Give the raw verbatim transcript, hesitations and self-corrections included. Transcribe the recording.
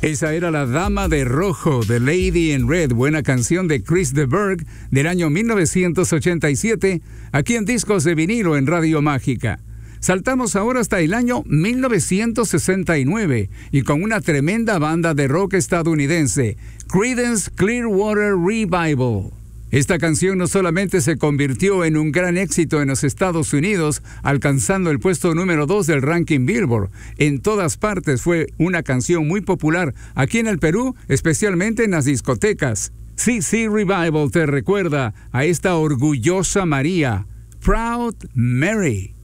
Esa era La Dama de Rojo, de Lady in Red, buena canción de Chris de Burgh del año mil novecientos ochenta y siete, aquí en Discos de Vinilo en Radio Mágica. Saltamos ahora hasta el año mil novecientos sesenta y nueve y con una tremenda banda de rock estadounidense, Creedence Clearwater Revival. Esta canción no solamente se convirtió en un gran éxito en los Estados Unidos, alcanzando el puesto número dos del ranking Billboard. En todas partes fue una canción muy popular, aquí en el Perú, especialmente en las discotecas. C C Revival te recuerda a esta orgullosa María, Proud Mary.